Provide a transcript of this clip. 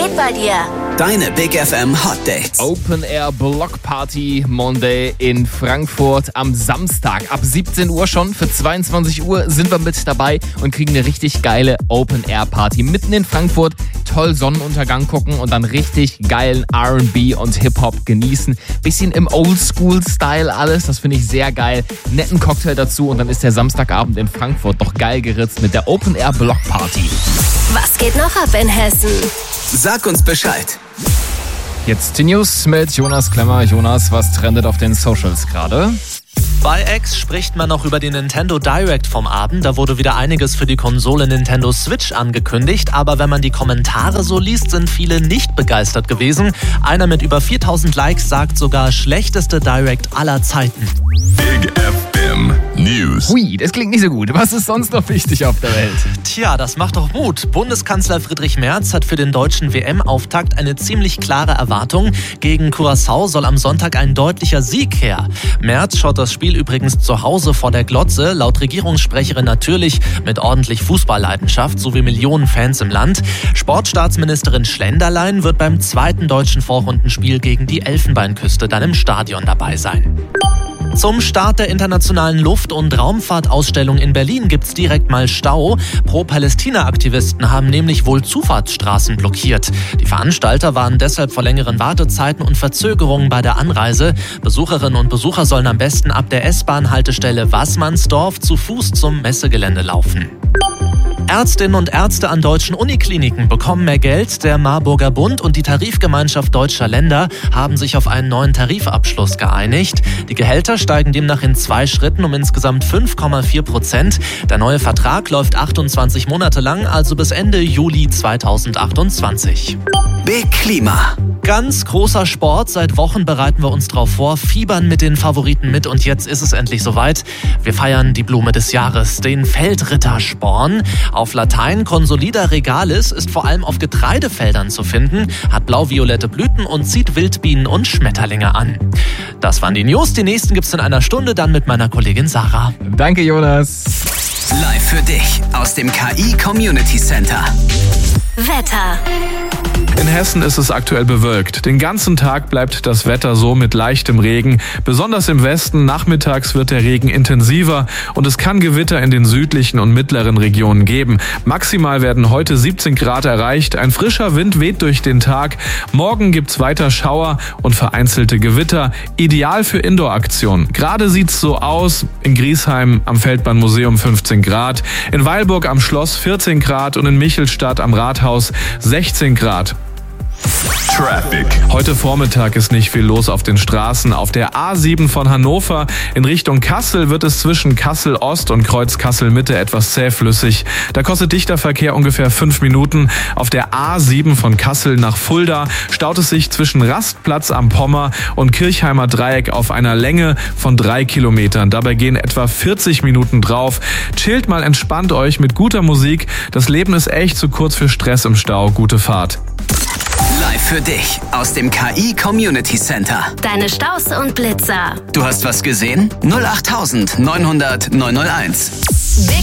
geht bei dir? Deine Big FM Hot Dates. Open Air Block Party Monday in Frankfurt am Samstag. Ab 17 Uhr schon. Für 22 Uhr sind wir mit dabei und kriegen eine richtig geile Open Air Party mitten in Frankfurt. Toll Sonnenuntergang gucken und dann richtig geilen R&B und Hip-Hop genießen. Bisschen im Oldschool-Style alles. Das finde ich sehr geil. Netten Cocktail dazu und dann ist der Samstagabend in Frankfurt doch geil geritzt mit der Open Air Block Party. Was geht noch ab in Hessen? Sag uns Bescheid. Jetzt die News mit Jonas Klemmer. Jonas, was trendet auf den Socials gerade? Bei X spricht man noch über die Nintendo Direct vom Abend. Da wurde wieder einiges für die Konsole Nintendo Switch angekündigt. Aber wenn man die Kommentare so liest, sind viele nicht begeistert gewesen. Einer mit über 4000 Likes sagt sogar schlechteste Direct aller Zeiten. Big FM News. Hui, das klingt nicht so gut. Was ist sonst noch wichtig auf der Welt? Tja, das macht doch Mut. Bundeskanzler Friedrich Merz hat für den deutschen WM-Auftakt eine ziemlich klare Erwartung. Gegen Curaçao soll am Sonntag ein deutlicher Sieg her. Merz schaut das Spiel übrigens zu Hause vor der Glotze. Laut Regierungssprecherin natürlich mit ordentlich Fußballleidenschaft sowie Millionen Fans im Land. Sportstaatsministerin Schlenderlein wird beim zweiten deutschen Vorrundenspiel gegen die Elfenbeinküste dann im Stadion dabei sein. Zum Start der internationalen Luft- und Raumfahrtausstellung in Berlin gibt's direkt mal Stau. Pro-Palästina-Aktivisten haben nämlich wohl Zufahrtsstraßen blockiert. Die Veranstalter waren deshalb vor längeren Wartezeiten und Verzögerungen bei der Anreise. Besucherinnen und Besucher sollen am besten ab der S-Bahn-Haltestelle Waßmannsdorf zu Fuß zum Messegelände laufen. Ärztinnen und Ärzte an deutschen Unikliniken bekommen mehr Geld. Der Marburger Bund und die Tarifgemeinschaft deutscher Länder haben sich auf einen neuen Tarifabschluss geeinigt. Die Gehälter steigen demnach in 2 Schritten um insgesamt 5,4%. Der neue Vertrag läuft 28 Monate lang, also bis Ende Juli 2028. Big Klima. Ganz großer Sport. Seit Wochen bereiten wir uns drauf vor, fiebern mit den Favoriten mit und jetzt ist es endlich soweit. Wir feiern die Blume des Jahres, den Feldrittersporn. Auf Latein Consolida regalis, ist vor allem auf Getreidefeldern zu finden, hat blau-violette Blüten und zieht Wildbienen und Schmetterlinge an. Das waren die News. Die nächsten gibt's in einer Stunde dann mit meiner Kollegin Sarah. Danke, Jonas. Live für dich aus dem KI Community Center. Wetter. In Hessen ist es aktuell bewölkt. Den ganzen Tag bleibt das Wetter so mit leichtem Regen. Besonders im Westen nachmittags wird der Regen intensiver und es kann Gewitter in den südlichen und mittleren Regionen geben. Maximal werden heute 17 Grad erreicht. Ein frischer Wind weht durch den Tag. Morgen gibt's weiter Schauer und vereinzelte Gewitter. Ideal für Indoor-Aktionen. Gerade sieht's so aus. In Griesheim am Feldbahnmuseum 15 Grad. In Weilburg am Schloss 14 Grad und in Michelstadt am Rathaus 16 Grad. Traffic. Heute Vormittag ist nicht viel los auf den Straßen. Auf der A7 von Hannover in Richtung Kassel wird es zwischen Kassel Ost und Kreuz Kassel Mitte etwas zähflüssig. Da kostet dichter Verkehr ungefähr 5 Minuten. Auf der A7 von Kassel nach Fulda staut es sich zwischen Rastplatz am Pommer und Kirchheimer Dreieck auf einer Länge von 3 Kilometern. Dabei gehen etwa 40 Minuten drauf. Chillt mal, entspannt euch mit guter Musik. Das Leben ist echt zu kurz für Stress im Stau. Gute Fahrt. Live für dich aus dem KI Community Center. Deine Staus und Blitzer. Du hast was gesehen? 08900 901. Big